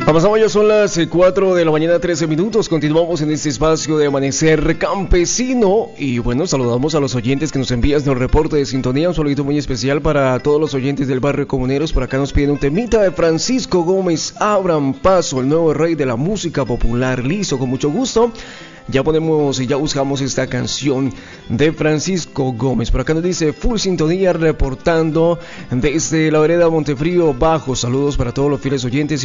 Avanzamos, ya son las 4 de la mañana, 13 minutos. Continuamos en este espacio de Amanecer Campesino. Y bueno, saludamos a los oyentes que nos envían el reporte de sintonía. Un saludito muy especial para todos los oyentes del barrio Comuneros. Por acá nos piden un temita de Francisco Gómez. Abran paso, el nuevo rey de la música popular. Listo, con mucho gusto. Ya ponemos y ya buscamos esta canción de Francisco Gómez. Por acá nos dice full sintonía, reportando desde la vereda Montefrío Bajo. Saludos para todos los fieles oyentes y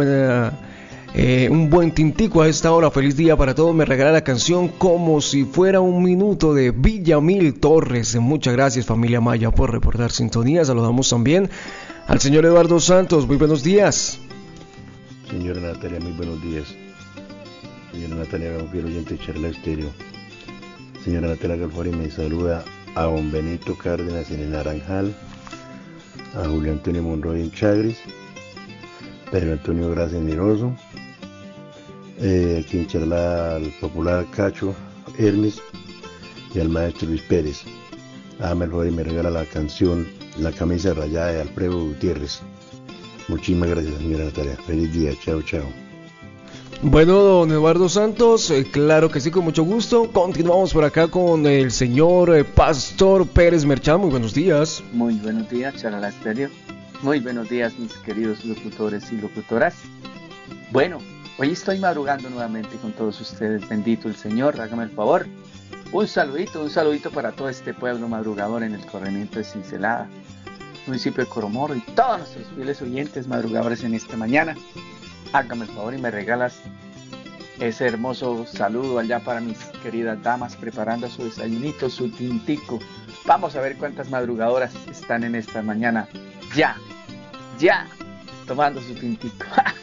un buen tintico a esta hora. Feliz día para todos. Me regala la canción Como si fuera un minuto de Villamil Torres. Muchas gracias, familia Maya, por reportar sintonía. Saludamos también al señor Eduardo Santos. Muy buenos días. Señora Natalia, muy buenos días. Señora Natalia, un fiel oyente de Charla Estéreo. Señora Natalia Galfari me saluda a don Benito Cárdenas en el Naranjal, a Julio Antonio Monroy en Chagres, Pedro Antonio Gras en Miroso, aquí en Charla al popular Cacho Hermes y al maestro Luis Pérez. Galfari me regala la canción La camisa rayada de Alfredo Gutiérrez. Muchísimas gracias, señora Natalia. Feliz día. Chao, chao. Bueno, don Eduardo Santos, claro que sí, con mucho gusto. Continuamos por acá con el señor Pastor Pérez Merchán. Muy buenos días. Muy buenos días, Charla Estéreo. Muy buenos días, mis queridos locutores y locutoras. Bueno, hoy estoy madrugando nuevamente con todos ustedes. Bendito el Señor, hágame el favor. Un saludito para todo este pueblo madrugador en el corregimiento de Cincelada, municipio de Coromoro, y todos nuestros fieles oyentes madrugadores en esta mañana. Hágame el favor y me regalas ese hermoso saludo allá para mis queridas damas preparando su desayunito, su tintico. Vamos a ver cuántas madrugadoras están en esta mañana ya, tomando su tintico.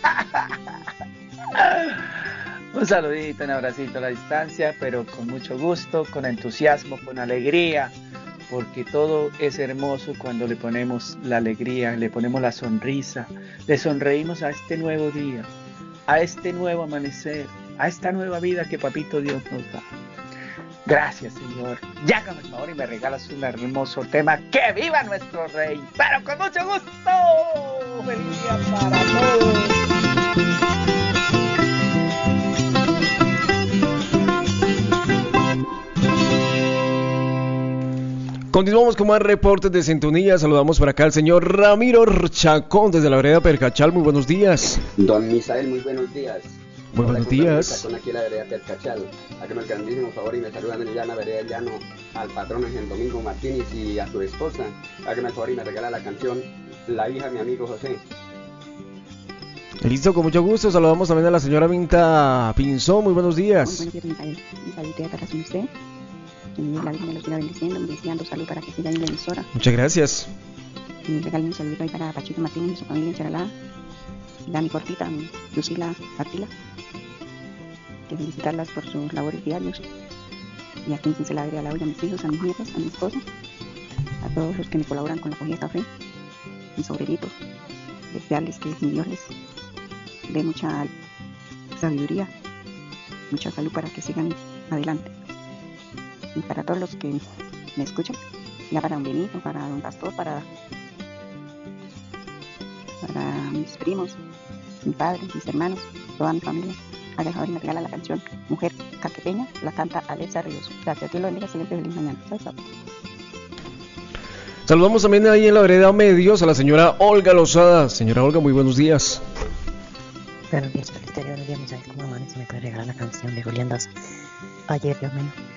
Un saludito, un abracito a la distancia, pero con mucho gusto, con entusiasmo, con alegría, porque todo es hermoso cuando le ponemos la alegría, le ponemos la sonrisa, le sonreímos a este nuevo día, a este nuevo amanecer, a esta nueva vida que Papito Dios nos da. Gracias, Señor. Ya hágame el favor y me regalas un hermoso tema. ¡Que viva nuestro Rey! ¡Pero con mucho gusto! ¡Feliz día para todos! Continuamos con más reportes de sintonía. Saludamos por acá al señor Ramiro Chacón desde la vereda Percachal. Muy buenos días. Don Misael, muy buenos días. Muy buenos días. Con aquí la vereda Percachal. Hágame el grandísimo favor y me saludan en la vereda Llano al patrón en Domingo Martínez y a su esposa. Hágame el favor y me regala la canción La hija de mi amigo José. Listo, con mucho gusto. Saludamos también a la señora Minta Pinzón. Muy buenos días. Muy buenos días, Misael. Un saludo para usted. Que la Virgen me lo siga bendiciendo, me deseando salud para que siga en la emisora. Muchas gracias. Y regalen un saludo ahí para Pachito Martínez y su familia en Charalá. Dani Cortita, Lucila Artila. Que felicitarlas por sus labores diarios. Y aquí en Cincelada, a la olla, a mis hijos, a mis nietos, a mi esposo. A todos los que me colaboran con la cogida de café. Mis obreritos. Desearles que mi Dios les dé mucha sabiduría, mucha salud para que sigan adelante. Y para todos los que me escuchan, ya para don Benito, para don Pastor, para mis primos, mi padre, mis hermanos, toda mi familia. Haga el favor y me regala la canción Mujer Caquepeña, la canta Alexa Ríos. Gracias, Dios lo bendiga, excelente, feliz mañana. Chao, chao. Saludamos también ahí en la vereda Medios a la señora Olga Lozada. Señora Olga, muy buenos días. Buenos días, Felisterio, buenos días, Misael. ¿Cómo amanece? ¿Me puede regalar la canción de Julián Daza? Ayer, Dios mío.